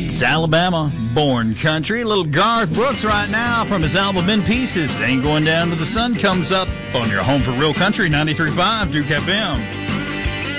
It's Alabama, born country. Little Garth Brooks right now from his album In Pieces. Ain't Going Down to the Sun comes up on your home for real country, 93.5 Duke FM.